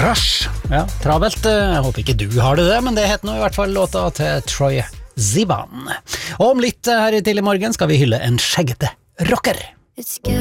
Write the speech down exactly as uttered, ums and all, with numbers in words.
Rush. Ja, travelt. Jeg håper ikke du har det det, men det heter nå i hvert fall låta til Troy Sivan. Og om litt her i tidlig morgen skal vi hylle en skjeggete rocker. It's scary